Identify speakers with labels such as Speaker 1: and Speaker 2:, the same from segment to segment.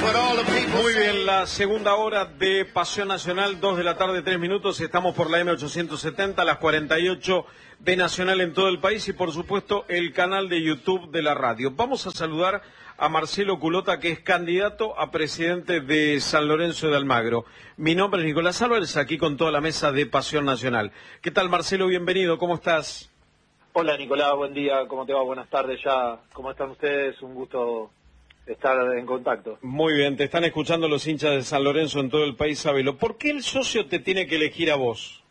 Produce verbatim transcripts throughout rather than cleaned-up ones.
Speaker 1: Muy bien, la segunda hora de Pasión Nacional, dos de la tarde, tres minutos. Estamos por la eme ochocientos setenta, las cuarenta y ocho de Nacional en todo el país y, por supuesto, el canal de YouTube de la radio. Vamos a saludar a Marcelo Culota, que es candidato a presidente de San Lorenzo de Almagro. Mi nombre es Nicolás Álvarez, aquí con toda la mesa de Pasión Nacional. ¿Qué tal, Marcelo? Bienvenido, ¿cómo estás?
Speaker 2: Hola, Nicolás, buen día, ¿cómo te va? Buenas tardes ya. ¿Cómo están ustedes? Un gusto estar en contacto.
Speaker 1: Muy bien, te están escuchando los hinchas de San Lorenzo en todo el país, sábelo. ¿Por qué el socio te tiene que elegir a vos?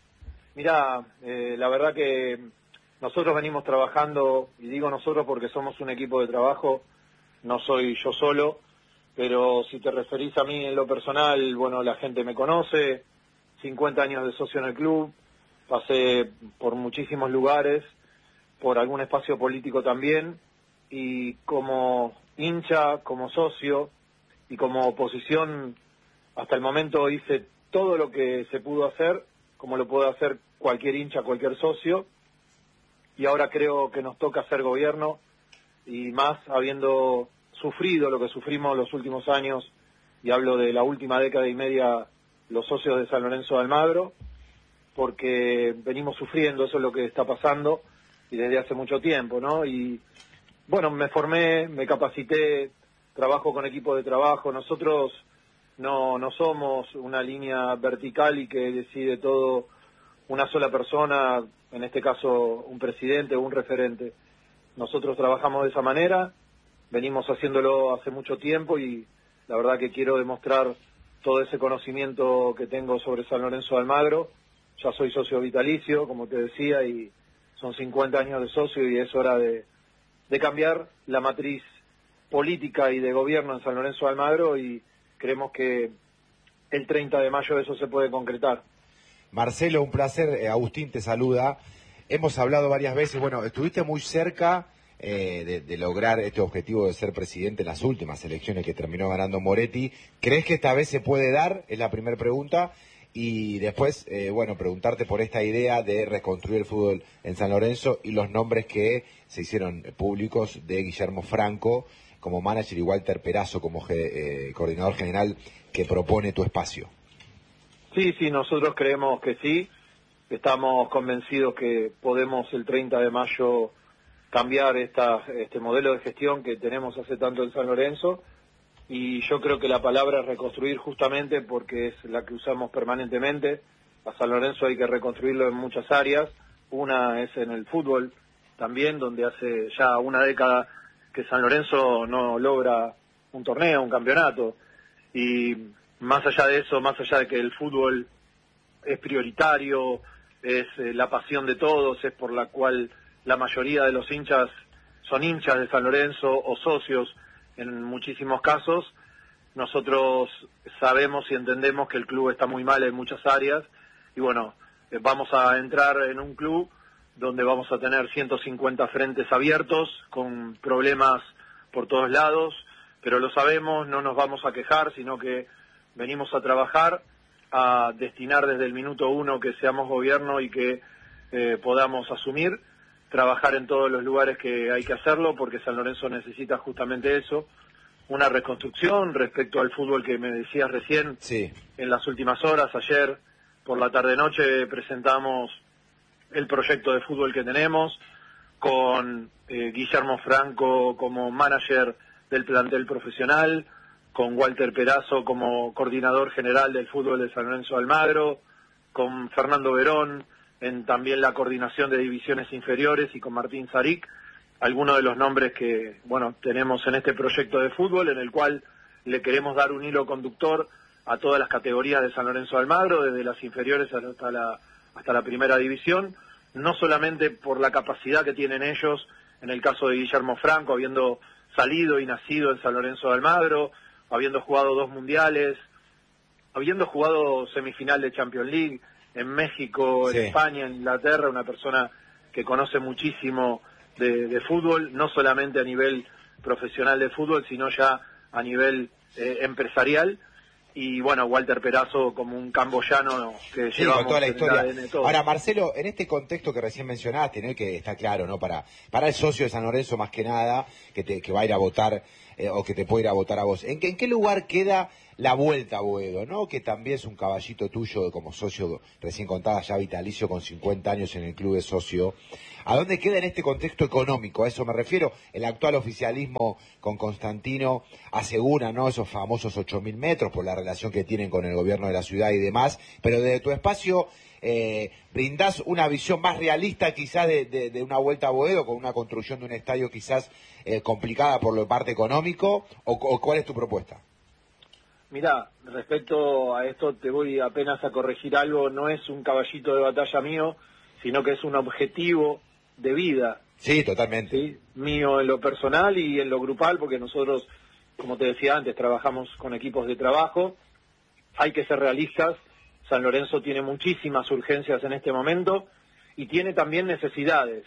Speaker 2: Mirá, eh, la verdad que nosotros venimos trabajando, y digo nosotros porque somos un equipo de trabajo, no soy yo solo, pero si te referís a mí en lo personal, bueno, la gente me conoce, cincuenta años de socio en el club, pasé por muchísimos lugares, por algún espacio político también, y como hincha, como socio y como oposición, hasta el momento hice todo lo que se pudo hacer, como lo puede hacer cualquier hincha, cualquier socio, y ahora creo que nos toca hacer gobierno, y más habiendo sufrido lo que sufrimos los últimos años, y hablo de la última década y media, los socios de San Lorenzo de Almagro, porque venimos sufriendo, eso es lo que está pasando, y desde hace mucho tiempo, ¿no? Y bueno, me formé, me capacité, trabajo con equipo de trabajo. Nosotros no, no somos una línea vertical y que decide todo una sola persona, en este caso un presidente o un referente. Nosotros trabajamos de esa manera, venimos haciéndolo hace mucho tiempo y la verdad que quiero demostrar todo ese conocimiento que tengo sobre San Lorenzo de Almagro. Ya soy socio vitalicio, como te decía, y son cincuenta años de socio y es hora de de cambiar la matriz política y de gobierno en San Lorenzo de Almagro y creemos que el treinta de mayo eso se puede concretar.
Speaker 3: Marcelo, un placer. Eh, Agustín te saluda. Hemos hablado varias veces, bueno, estuviste muy cerca eh, de, de lograr este objetivo de ser presidente en las últimas elecciones que terminó ganando Moretti. ¿Crees que esta vez se puede dar? Es la primera pregunta. Y después, eh, bueno, preguntarte por esta idea de reconstruir el fútbol en San Lorenzo y los nombres que se hicieron públicos de Guillermo Franco como manager y Walter Perazo como eh, coordinador general que propone tu espacio.
Speaker 2: Sí, sí, nosotros creemos que sí. Estamos convencidos que podemos el treinta de mayo cambiar esta, este modelo de gestión que tenemos hace tanto en San Lorenzo. Y yo creo que la palabra es reconstruir justamente porque es la que usamos permanentemente. A San Lorenzo hay que reconstruirlo en muchas áreas. Una es en el fútbol también, donde hace ya una década que San Lorenzo no logra un torneo, un campeonato. Y más allá de eso, más allá de que el fútbol es prioritario, es eh, la pasión de todos, es por la cual la mayoría de los hinchas son hinchas de San Lorenzo o socios, en muchísimos casos, nosotros sabemos y entendemos que el club está muy mal en muchas áreas y bueno, eh, vamos a entrar en un club donde vamos a tener ciento cincuenta frentes abiertos con problemas por todos lados, pero lo sabemos, no nos vamos a quejar, sino que venimos a trabajar, a destinar desde el minuto uno que seamos gobierno y que eh, podamos asumir, trabajar en todos los lugares que hay que hacerlo, porque San Lorenzo necesita justamente eso, una reconstrucción respecto al fútbol que me decías recién.
Speaker 3: Sí.
Speaker 2: En las últimas horas, ayer por la tarde-noche presentamos el proyecto de fútbol que tenemos, con eh, Guillermo Franco como manager del plantel profesional, con Walter Perazo como coordinador general del fútbol de San Lorenzo de Almagro, con Fernando Verón en también la coordinación de divisiones inferiores y con Martín Zaric, algunos de los nombres que, bueno, tenemos en este proyecto de fútbol, en el cual le queremos dar un hilo conductor a todas las categorías de San Lorenzo de Almagro, desde las inferiores hasta la, hasta la primera división, no solamente por la capacidad que tienen ellos, en el caso de Guillermo Franco, habiendo salido y nacido en San Lorenzo de Almagro, habiendo jugado dos mundiales, habiendo jugado semifinal de Champions League, en México, en sí. España, en Inglaterra, una persona que conoce muchísimo de, de fútbol, no solamente a nivel profesional de fútbol, sino ya a nivel eh, empresarial. y bueno, Walter Perazo como un camboyano que
Speaker 3: sí,
Speaker 2: llevamos
Speaker 3: con toda la historia.
Speaker 2: en el A D N todo.
Speaker 3: Ahora, Marcelo, en este contexto que recién mencionaste, ¿no? Que está claro, ¿no? Para para el socio de San Lorenzo más que nada, que te que va a ir a votar eh, o que te puede ir a votar a vos. ¿En qué, en qué lugar queda la vuelta a Boedo, ¿no? Que también es un caballito tuyo como socio, recién contada ya vitalicio con cincuenta años en el club de socio. ¿A dónde queda en este contexto económico? A eso me refiero. El actual oficialismo con Constantino asegura, ¿no? Esos famosos ocho mil metros por la relación que tienen con el gobierno de la ciudad y demás. Pero desde tu espacio, eh, brindás una visión más realista quizás de, de, de una vuelta a Boedo con una construcción de un estadio quizás eh, complicada por lo parte económico. ¿O, o cuál es tu propuesta?
Speaker 2: Mirá, respecto a esto te voy apenas a corregir algo. No es un caballito de batalla mío, sino que es un objetivo de vida.
Speaker 3: Sí, totalmente.
Speaker 2: ¿Sí? Mío en lo personal y en lo grupal, porque nosotros, como te decía antes, trabajamos con equipos de trabajo. Hay que ser realistas. San Lorenzo tiene muchísimas urgencias en este momento y tiene también necesidades.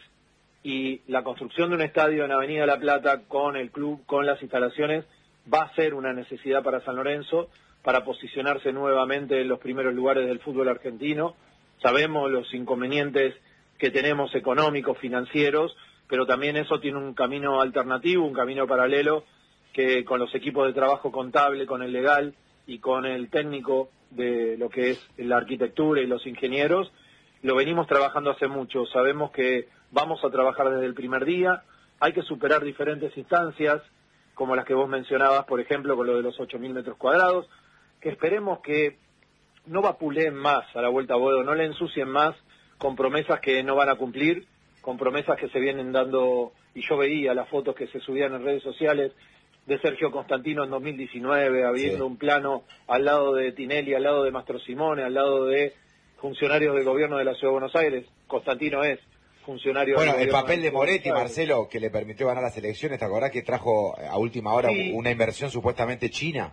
Speaker 2: Y la construcción de un estadio en Avenida La Plata con el club, con las instalaciones, va a ser una necesidad para San Lorenzo para posicionarse nuevamente en los primeros lugares del fútbol argentino. Sabemos los inconvenientes que tenemos económicos, financieros, pero también eso tiene un camino alternativo, un camino paralelo, que con los equipos de trabajo contable, con el legal y con el técnico de lo que es la arquitectura y los ingenieros, lo venimos trabajando hace mucho. Sabemos que vamos a trabajar desde el primer día, hay que superar diferentes instancias, como las que vos mencionabas, por ejemplo, con lo de los ocho mil metros cuadrados, que esperemos que no vapuleen más a la vuelta a Boedo, no le ensucien más con promesas que no van a cumplir, con promesas que se vienen dando, y yo veía las fotos que se subían en redes sociales de Sergio Constantino en dos mil diecinueve, habiendo sí. un plano al lado de Tinelli, al lado de Mastro Simone, al lado de funcionarios del gobierno de la Ciudad de Buenos Aires. Constantino es funcionario
Speaker 3: bueno,
Speaker 2: del
Speaker 3: el papel de,
Speaker 2: de
Speaker 3: Moretti, Marcelo, que le permitió ganar las elecciones, ¿te acordás que trajo a última hora sí. una inversión supuestamente china?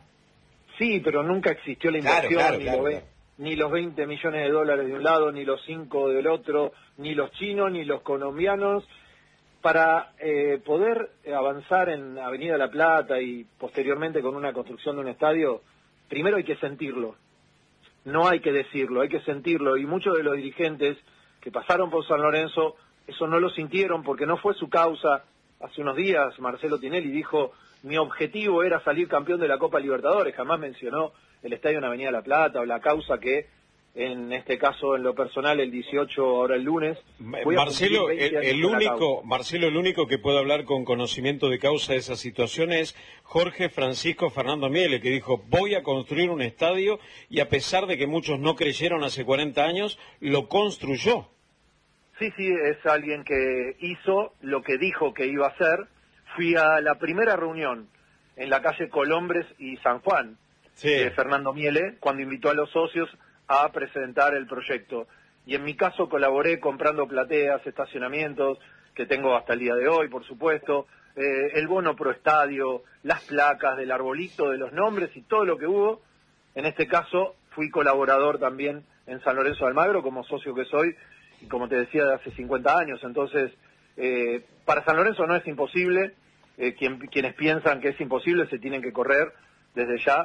Speaker 2: Sí, pero nunca existió la inversión,
Speaker 3: claro, claro,
Speaker 2: ni,
Speaker 3: claro,
Speaker 2: lo ve,
Speaker 3: claro.
Speaker 2: ni los veinte millones de dólares de un lado, ni los cinco del otro, ni los chinos, ni los colombianos. Para eh, poder avanzar en Avenida La Plata y posteriormente con una construcción de un estadio, primero hay que sentirlo, no hay que decirlo, hay que sentirlo. Y muchos de los dirigentes que pasaron por San Lorenzo, eso no lo sintieron porque no fue su causa. Hace unos días Marcelo Tinelli dijo, mi objetivo era salir campeón de la Copa Libertadores, jamás mencionó el estadio en Avenida La Plata o la causa que, en este caso, en lo personal, el dieciocho, ahora el lunes.
Speaker 1: Marcelo, el, el único, Marcelo, el único que puede hablar con conocimiento de causa de esa situación es Jorge Francisco Fernando Miele, que dijo, voy a construir un estadio, y a pesar de que muchos no creyeron hace cuarenta años, lo construyó.
Speaker 2: Sí, sí, es alguien que hizo lo que dijo que iba a hacer. Fui a la primera reunión en la calle Colombres y San Juan,
Speaker 1: sí.
Speaker 2: de Fernando Miele, cuando invitó a los socios a presentar el proyecto. Y en mi caso colaboré comprando plateas, estacionamientos, que tengo hasta el día de hoy, por supuesto, eh, el bono pro estadio, las placas del arbolito, de los nombres y todo lo que hubo. En este caso fui colaborador también en San Lorenzo de Almagro, como socio que soy, y como te decía, de hace cincuenta años. Entonces, eh, para San Lorenzo no es imposible. Eh, quien, quienes piensan que es imposible se tienen que correr desde ya.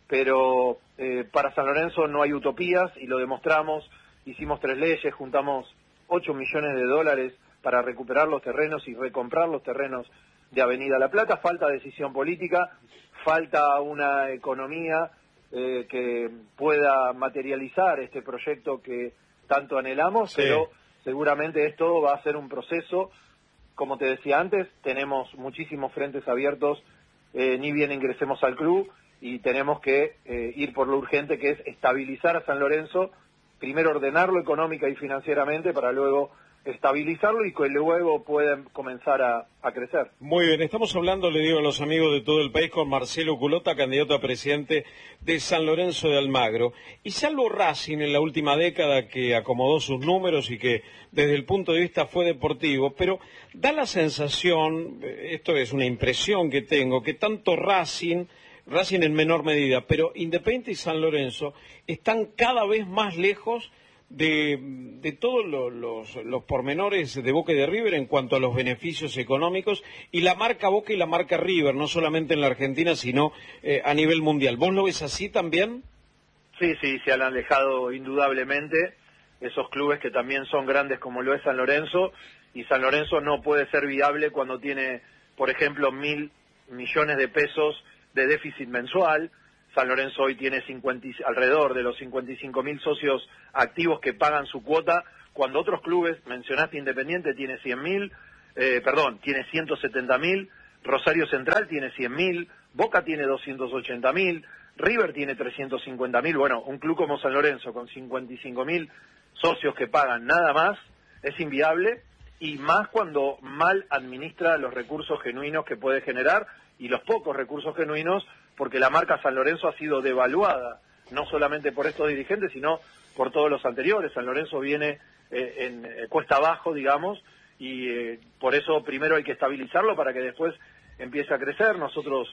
Speaker 2: Pero eh, para San Lorenzo no hay utopías y lo demostramos. Hicimos tres leyes, juntamos ocho millones de dólares para recuperar los terrenos y recomprar los terrenos de Avenida La Plata. Falta decisión política, falta una economía eh, que pueda materializar este proyecto que tanto anhelamos, sí. Pero seguramente esto va a ser un proceso. Como te decía antes, tenemos muchísimos frentes abiertos, eh, ni bien ingresemos al club, y tenemos que eh, ir por lo urgente, que es estabilizar a San Lorenzo, primero ordenarlo económica y financieramente, para luego estabilizarlo y que luego puedan comenzar a, a crecer.
Speaker 1: Muy bien, estamos hablando, le digo a los amigos de todo el país, con Marcelo Culota, candidato a presidente de San Lorenzo de Almagro. Y salvo Racing en la última década, que acomodó sus números y que desde el punto de vista fue deportivo, pero da la sensación, esto es una impresión que tengo, que tanto Racing... Racing en menor medida, pero Independiente y San Lorenzo están cada vez más lejos de, de todos lo, los, los pormenores de Boca y de River en cuanto a los beneficios económicos y la marca Boca y la marca River, no solamente en la Argentina, sino eh, a nivel mundial. ¿Vos lo ves así también?
Speaker 2: Sí, sí, se han alejado indudablemente esos clubes que también son grandes como lo es San Lorenzo, y San Lorenzo no puede ser viable cuando tiene, por ejemplo, mil millones de pesos de déficit mensual. San Lorenzo hoy tiene cincuenta, alrededor de los cincuenta y cinco mil socios activos que pagan su cuota, cuando otros clubes, mencionaste Independiente, tiene cien mil, eh, perdón, tiene ciento setenta mil, Rosario Central tiene cien mil, Boca tiene doscientos ochenta mil, River tiene trescientos cincuenta mil. Bueno, un club como San Lorenzo con cincuenta y cinco mil socios que pagan nada más es inviable, y más cuando mal administra los recursos genuinos que puede generar y los pocos recursos genuinos, porque la marca San Lorenzo ha sido devaluada, no solamente por estos dirigentes, sino por todos los anteriores. San Lorenzo viene eh, en eh, cuesta abajo, digamos, y eh, por eso primero hay que estabilizarlo para que después empiece a crecer. Nosotros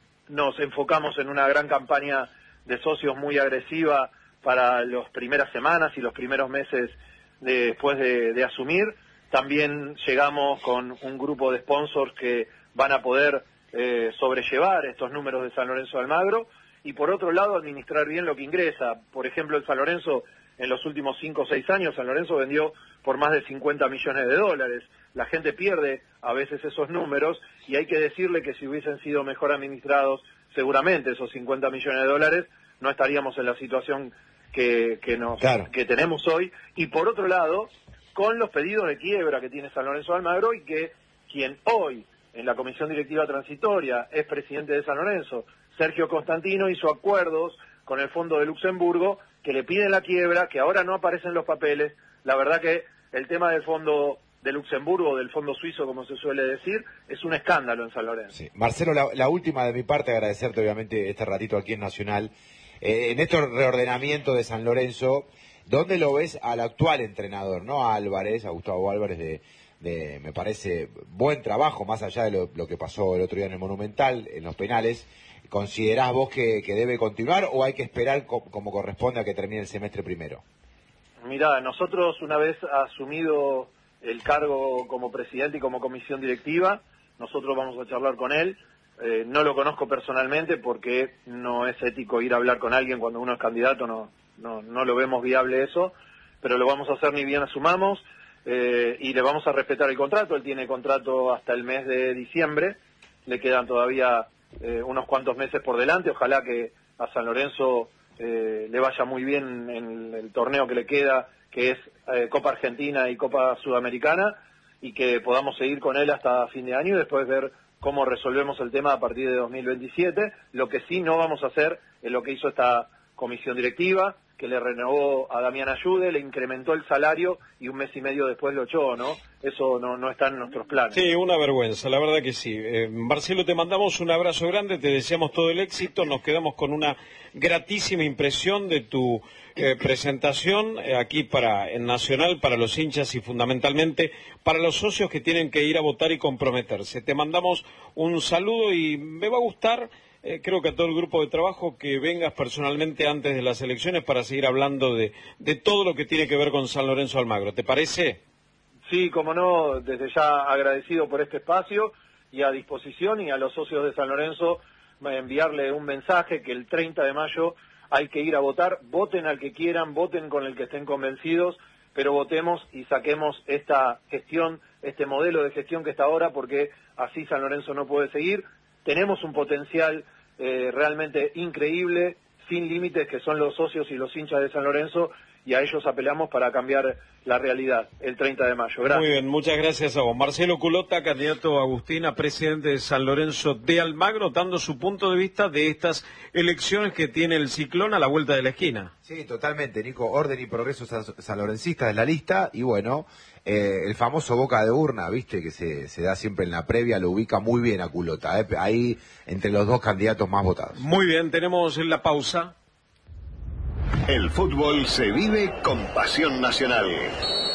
Speaker 2: nos enfocamos en una gran campaña de socios muy agresiva para las primeras semanas y los primeros meses de, después de, de asumir. También llegamos con un grupo de sponsors que van a poder eh, sobrellevar estos números de San Lorenzo de Almagro, y por otro lado administrar bien lo que ingresa. Por ejemplo, el San Lorenzo en los últimos cinco o seis años, San Lorenzo vendió por más de cincuenta millones de dólares. La gente pierde a veces esos números, y hay que decirle que si hubiesen sido mejor administrados, seguramente esos cincuenta millones de dólares no estaríamos en la situación que, que, nos,
Speaker 3: claro.
Speaker 2: que tenemos hoy. Y por otro lado, con los pedidos de quiebra que tiene San Lorenzo de Almagro, y que quien hoy en la comisión directiva transitoria es presidente de San Lorenzo, Sergio Constantino, hizo acuerdos con el Fondo de Luxemburgo que le piden la quiebra, que ahora no aparecen los papeles. La verdad que el tema del Fondo de Luxemburgo, del Fondo Suizo, como se suele decir, es un escándalo en San Lorenzo.
Speaker 3: Sí. Marcelo, la, la última de mi parte, agradecerte obviamente este ratito aquí en Nacional. Eh, en este reordenamiento de San Lorenzo, ¿dónde lo ves al actual entrenador, no a Álvarez, a Gustavo Álvarez, de, de me parece, buen trabajo, más allá de lo, lo que pasó el otro día en el Monumental, en los penales? ¿Considerás vos que, que debe continuar o hay que esperar co como corresponde a que termine el semestre primero?
Speaker 2: Mirá, nosotros una vez asumido el cargo como presidente y como comisión directiva, nosotros vamos a charlar con él. Eh, no lo conozco personalmente porque no es ético ir a hablar con alguien cuando uno es candidato, no, no, no lo vemos viable eso, pero lo vamos a hacer ni bien asumamos, eh, y le vamos a respetar el contrato. Él tiene contrato hasta el mes de diciembre, le quedan todavía eh, unos cuantos meses por delante. Ojalá que a San Lorenzo eh, le vaya muy bien en el torneo que le queda, que es eh, Copa Argentina y Copa Sudamericana, y que podamos seguir con él hasta fin de año y después ver cómo resolvemos el tema a partir de dos mil veintisiete. Lo que sí no vamos a hacer es lo que hizo esta comisión directiva, que le renovó a Damián Ayude, le incrementó el salario y un mes y medio después lo echó, ¿no? Eso no, no está en nuestros planes.
Speaker 1: Sí, una vergüenza, la verdad que sí. Eh, Marcelo, te mandamos un abrazo grande, te deseamos todo el éxito, nos quedamos con una gratísima impresión de tu eh, presentación eh, aquí para en Nacional, para los hinchas y fundamentalmente para los socios que tienen que ir a votar y comprometerse. Te mandamos un saludo y me va a gustar, Eh, creo que a todo el grupo de trabajo, que vengas personalmente antes de las elecciones para seguir hablando de, de todo lo que tiene que ver con San Lorenzo Almagro. ¿Te parece?
Speaker 2: Sí, como no, desde ya agradecido por este espacio y a disposición, y a los socios de San Lorenzo enviarle un mensaje que el treinta de mayo hay que ir a votar. Voten al que quieran, voten con el que estén convencidos, pero votemos y saquemos esta gestión, este modelo de gestión que está ahora, porque así San Lorenzo no puede seguir. Tenemos un potencial eh, realmente increíble, sin límites, que son los socios y los hinchas de San Lorenzo, y a ellos apelamos para cambiar la realidad el treinta de mayo. Gracias.
Speaker 1: Muy bien, muchas gracias a vos. Marcelo Culota, candidato a Agustín a presidente de San Lorenzo de Almagro, dando su punto de vista de estas elecciones que tiene el Ciclón a la vuelta de la esquina.
Speaker 3: Sí, totalmente, Nico. Orden y Progreso san, sanlorencista es la lista, y bueno, eh, el famoso boca de urna, viste, que se, se da siempre en la previa, lo ubica muy bien a Culota, eh, ahí entre los dos candidatos más votados.
Speaker 1: Muy bien, tenemos la pausa.
Speaker 4: El fútbol se vive con pasión nacional.